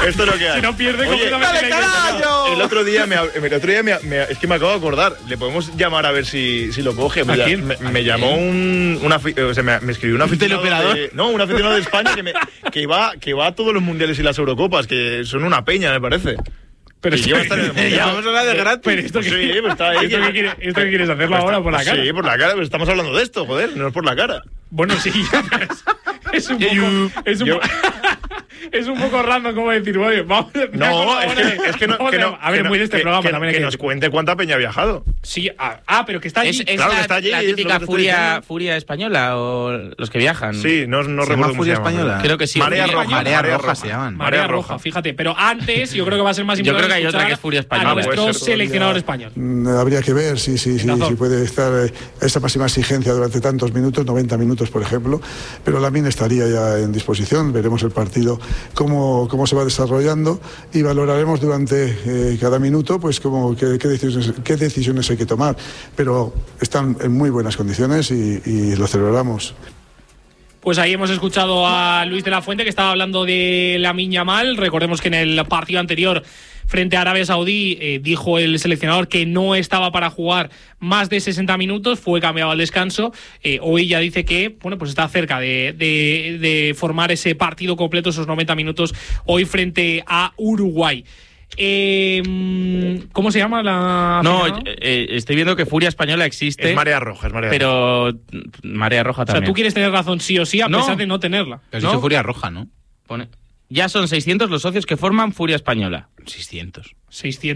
Esto es lo que hay. Si no pierde completamente. ¡Dale, carajo! El otro día, es que me acabo de acordar. Le podemos llamar a ver si lo coge. ¿A quién? Me llamó me escribió un aficionado. Un aficionado de España que va a todos los mundiales y las Eurocopas, que son una peña, me parece. Pero yo estar en el mundial. Vamos a hablar de gratis. Pero esto Sí, pues está ahí. ¿Esto que quieres hacerlo ahora por la cara? Sí, por la cara, pero estamos hablando de esto, joder, no es por la cara. Bueno, sí, es un poco random como decir, oye, vamos. No, es que no. A ver, muy de este programa también. Que nos cuente cuánta peña ha viajado. Sí, pero que está allí. ¿Es claro que está allí, la es lo típica que te estoy furia española o los que viajan? Sí, no ¿Se recuerdo llama cómo Furia se llama. Española? Creo que sí. Marea Roja. Marea Roja se llaman. Marea Roja, fíjate. Pero antes, yo creo que va a ser más importante. Yo creo que hay otra que es Furia Española. A nuestro puede ser. seleccionador español. Habría que ver si puede estar esa máxima exigencia durante tantos minutos, 90 minutos por ejemplo, pero Lamine estaría ya en disposición. Veremos el partido cómo se va desarrollando y valoraremos durante cada minuto pues qué decisiones hay que tomar, pero están en muy buenas condiciones y lo celebramos. Pues ahí hemos escuchado a Luis de la Fuente, que estaba hablando de Lamine Yamal. Recordemos que en el partido anterior frente a Arabia Saudí dijo el seleccionador que no estaba para jugar más de 60 minutos, fue cambiado al descanso. Hoy ya dice que pues está cerca de formar ese partido completo, esos 90 minutos, hoy frente a Uruguay. ¿Cómo se llama la...? No, estoy viendo que Furia Española existe. Es Marea Roja, pero Marea Roja también. O sea, tú quieres tener razón sí o sí, a pesar de no tenerla. Pero ¿No? es Furia Roja, ¿no? Ya son 600 los socios que forman Furia Española. 600. 600.